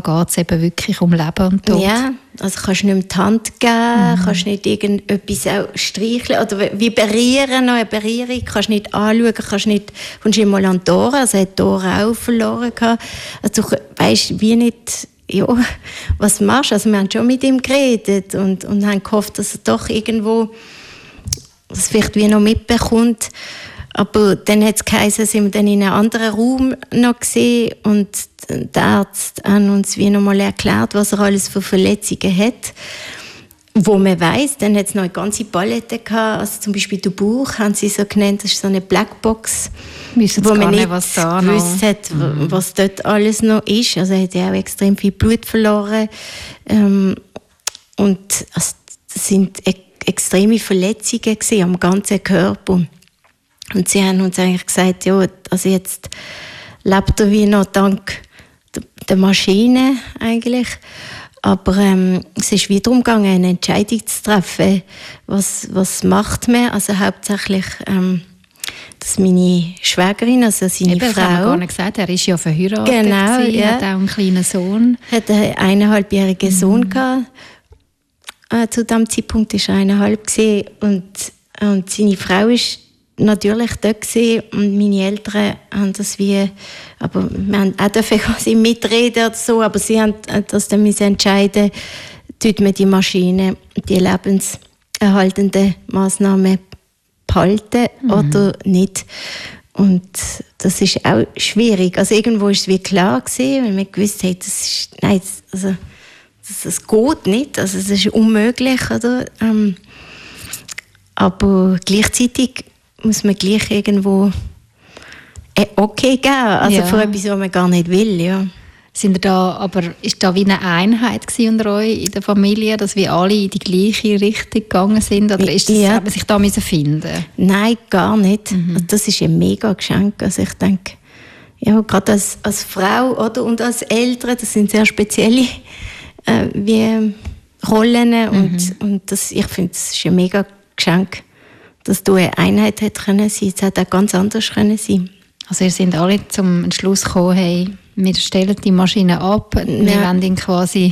geht es eben wirklich um Leben und Tod. Ja, also kannst du nicht mehr die Hand geben, kannst nicht irgendetwas auch streicheln oder wie berühren, noch eine Berührung, kannst nicht anschauen, kommst nicht mal an die Ohren, also hat die Ohren auch verloren gehabt. Also du weisst wie nicht, ja, was machst du? Also wir haben schon mit ihm geredet und haben gehofft, dass er doch irgendwo das vielleicht wie noch mitbekommt. Aber dann hat es geheißen, sind wir dann in einem anderen Raum noch gesehen und der Arzt hat uns wie noch mal erklärt, was er alles für Verletzungen hat. Wo man weiss, dann hat es noch eine ganze Palette gehabt, also zum Beispiel der Bauch, haben sie so genannt, das ist so eine Blackbox, wo man nicht gewusst hat, was dort alles noch ist. Also er hat ja auch extrem viel Blut verloren und also, das sind extreme Verletzungen gewesen, am ganzen Körper. Und sie haben uns eigentlich gesagt, ja, also jetzt lebt er wie noch dank der Maschine eigentlich. Aber es ist wieder darum gegangen, eine Entscheidung zu treffen. Was macht man? Also hauptsächlich, dass meine Schwägerin, also seine Frau... Das haben wir gar nicht gesagt, er ist ja verheiratet. Genau, gewesen, ja. Hat auch einen kleinen Sohn. Hat einen 1,5-jährigen Sohn gehabt. Zu diesem Zeitpunkt war er 1,5 gewesen. Und seine Frau ist natürlich dort gewesen. Und meine Eltern haben das wie, aber wir haben auch quasi mitreden oder so, aber sie haben das dann entscheiden, tut man die Maschine, die lebenserhaltenden Massnahmen behalten oder nicht. Und das ist auch schwierig. Also irgendwo ist es wie klar gewesen, weil man gewusst hat, das geht nicht, also es ist unmöglich, oder? Aber gleichzeitig muss man gleich irgendwo okay geben, also für etwas, was man gar nicht will, ja. Ist da wie eine Einheit unter euch in der Familie, dass wir alle in die gleiche Richtung gegangen sind? Oder ist das, hat man sich da finden? Nein, gar nicht. Das ist ein mega Geschenk. Also ich denke, ja, gerade als Frau oder, und als Eltern, das sind sehr spezielle wie Rollen. Und das, ich finde, das ist ein mega Geschenk, dass du eine Einheit hätte können sein. Es hätte auch ganz anders können sein. Also ihr seid alle zum Entschluss gekommen, hey, wir stellen die Maschine ab, wir wollen ihn quasi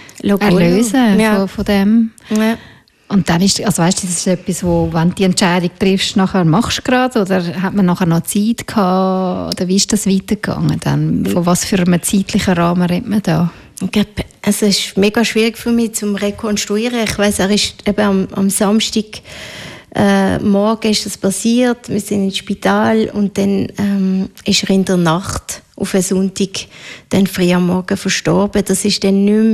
erlösen von dem. Ja. Und dann ist, also weißt du, das ist etwas, wo, wenn du die Entscheidung triffst, nachher machst du gerade, oder hat man nachher noch Zeit gehabt, oder wie ist das weitergegangen dann? Von was für einem zeitlichen Rahmen redet man da? Es ist mega schwierig für mich zu rekonstruieren. Ich weiss, er ist eben am Samstag morgen ist das passiert. Wir sind ins Spital und dann ist er in der Nacht auf einen Sonntag dann früh am Morgen verstorben. Das ist dann nicht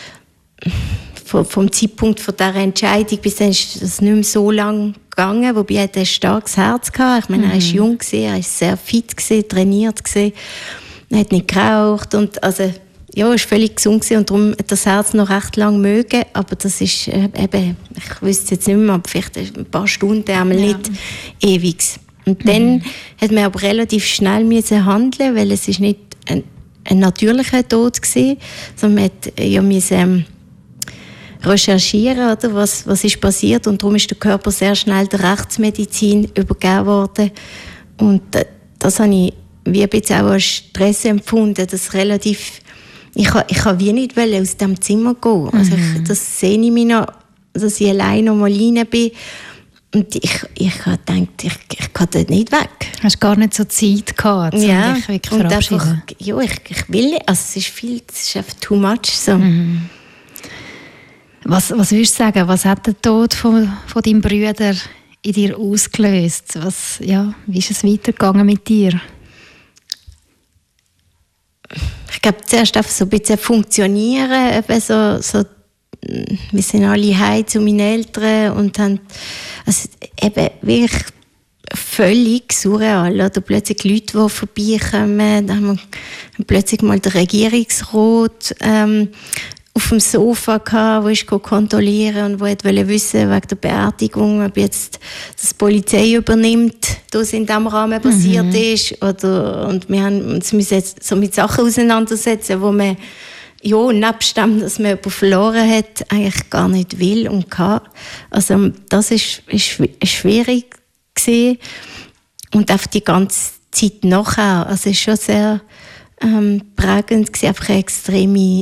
mehr vom Zeitpunkt von dieser Entscheidung bis dann ist das nicht mehr so lang gegangen, wobei er ein starkes Herz hatte. Ich meine, er war jung, er war sehr fit, trainiert, er hat nicht geraucht und also ja, er war völlig gesund und darum hat das Herz noch recht lang mögen, aber das ist eben, ich wüsste jetzt nicht mehr, aber vielleicht ein paar Stunden, einmal nicht ewig. Und dann hat man aber relativ schnell handeln, weil es ist nicht ein natürlicher Tod war, sondern man musste recherchieren, oder, was ist passiert, und darum ist der Körper sehr schnell der Rechtsmedizin übergeben worden. Und das habe ich wie ein bisschen auch als Stress empfunden, dass relativ ich kann wie nicht aus diesem Zimmer gehen. Also das sehe ich mich noch, dass ich allein noch mal rein bin. Und ich habe gedacht, ich kann dort nicht weg. Hast gar nicht so Zeit gehabt, um dich wirklich verabschieden? Ja, ich will nicht. Also es ist einfach too much. So. Was würdest du sagen, was hat der Tod von deinem Bruder in dir ausgelöst? Wie ist es weitergegangen mit dir? Ich glaube, zuerst einfach so ein bisschen funktionieren. Eben so, wir sind alle heim zu meinen Eltern und haben also eben wirklich völlig surreal. Oder plötzlich Leute, die vorbeikommen. Dann haben wir plötzlich mal den Regierungsrat auf dem Sofa gehabt, der ist kontrollieren und wollte wissen wegen der Beerdigung, ob jetzt das Polizei übernimmt, das in diesem Rahmen passiert ist, und wir haben uns jetzt so mit Sachen auseinandersetzen, wo man nebst dem, dass man jemanden verloren hat, eigentlich gar nicht will und kann. Also das ist schwierig gewesen. Und einfach die ganze Zeit nachher, also es ist schon sehr prägend gewesen, einfach eine extreme